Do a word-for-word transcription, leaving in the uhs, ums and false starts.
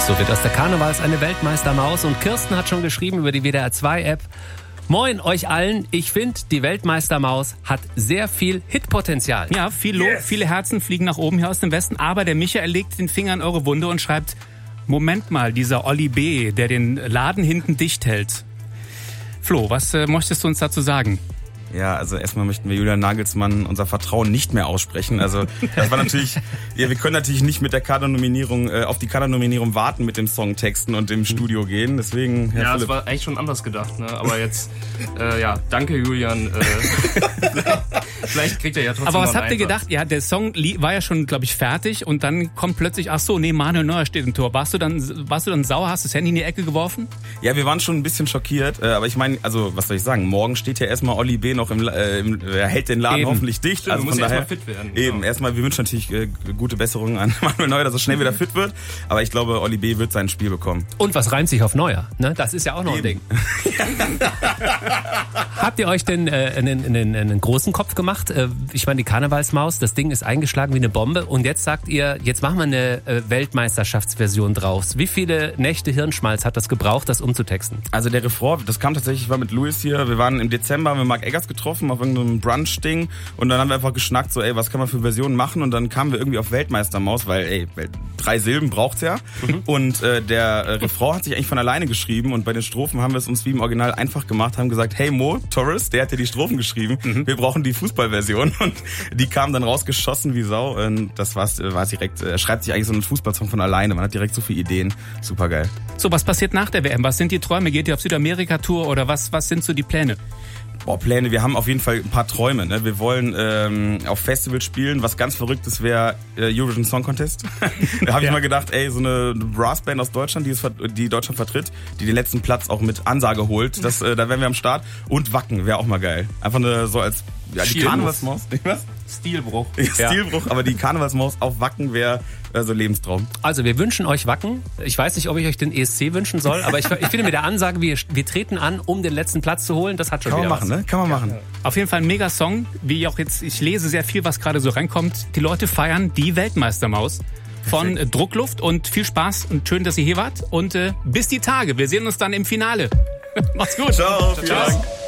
So wird aus der Karnevals eine Weltmeistermaus und Kirsten hat schon geschrieben über die W D R zwei App. Moin euch allen, ich finde, die Weltmeistermaus hat sehr viel Hitpotenzial. Ja, viel Lob, yes. Viele Herzen fliegen nach oben hier aus dem Westen, aber der Michael legt den Finger in eure Wunde und schreibt, Moment mal, dieser Olli B., der den Laden hinten dicht hält. Flo, was äh, möchtest du uns dazu sagen? Ja, also erstmal möchten wir Julian Nagelsmann unser Vertrauen nicht mehr aussprechen. Also das war natürlich, ja, wir können natürlich nicht mit der Kader-Nominierung äh, auf die Kader-Nominierung warten mit dem Songtexten und im Studio gehen. Deswegen, Herr ja, Philipp. das war eigentlich schon anders gedacht, ne? Aber jetzt, äh, ja, danke Julian. Äh, vielleicht kriegt er ja trotzdem. Aber was habt ihr Einsatz. gedacht? Ja, der Song war ja schon, glaube ich, fertig und dann kommt plötzlich, ach so, nee, Manuel Neuer steht im Tor. Warst du dann, warst du dann sauer? Hast du das Handy in die Ecke geworfen? Ja, wir waren schon ein bisschen schockiert. Äh, aber ich meine, also was soll ich sagen? Morgen steht ja erstmal Olli B. noch im, äh, im er hält den Laden eben. hoffentlich dicht. Stimmt, also muss von daher erstmal fit werden. Eben, Genau. erstmal, wir wünschen natürlich äh, gute Besserungen an Manuel Neuer, dass er schnell wieder fit wird. Aber ich glaube, Olli B. wird sein Spiel bekommen. Und was reimt sich auf Neuer? Ne? Das ist ja auch noch ein Ding. Habt ihr euch denn äh, einen, einen, einen großen Kopf gemacht? Äh, ich meine, die Karnevalsmaus, das Ding ist eingeschlagen wie eine Bombe. Und jetzt sagt ihr, jetzt machen wir eine äh, Weltmeisterschaftsversion draus. Wie viele Nächte Hirnschmalz hat das gebraucht, das umzutexten? Also der Refrain, das kam tatsächlich, ich war mit Louis hier, wir waren im Dezember, haben wir Marc Eggers getroffen auf irgendeinem Brunch-Ding und dann haben wir einfach geschnackt, so ey, was kann man für Versionen machen und dann kamen wir irgendwie auf Weltmeistermaus, weil ey, drei Silben braucht's ja mhm. und äh, der äh, Refrain hat sich eigentlich von alleine geschrieben und bei den Strophen haben wir es uns wie im Original einfach gemacht, haben gesagt, hey Mo Torres, der hat ja die Strophen geschrieben, mhm. wir brauchen die Fußballversion und die kam dann rausgeschossen wie Sau und das war's, war direkt, er schreibt sich eigentlich so einen Fußballsong von alleine, man hat direkt so viele Ideen, super geil. So, was passiert nach der W M? Was sind die Träume? Geht ihr auf Südamerika-Tour oder was, was sind so die Pläne? Boah, Pläne, wir haben auf jeden Fall ein paar Träume. Ne? Wir wollen ähm, auf Festivals spielen. Was ganz Verrücktes wäre äh, Eurovision Song Contest. Da habe ich ja. mal gedacht, ey, so eine Brassband aus Deutschland, die, es, die Deutschland vertritt, die den letzten Platz auch mit Ansage holt, das, äh, da wären wir am Start. Und Wacken wäre auch mal geil. Einfach eine, so als ja, die Karnevalsmaus. Was? Stilbruch. Ja, Stilbruch, aber die Karnevalsmaus auf Wacken wäre äh, so Lebenstraum. Also wir wünschen euch Wacken. Ich weiß nicht, ob ich euch den E S C wünschen soll, aber ich, ich finde mit der Ansage, wir, wir treten an, um den letzten Platz zu holen, das hat schon Kann wieder man machen, was. ne? Kann man machen. Ja. Auf jeden Fall ein Mega-Song, wie auch jetzt, ich lese sehr viel, was gerade so reinkommt. Die Leute feiern die Weltmeistermaus von äh, Druckluft und viel Spaß und schön, dass ihr hier wart und äh, bis die Tage. Wir sehen uns dann im Finale. Macht's gut. Ciao. Ciao. Ciao.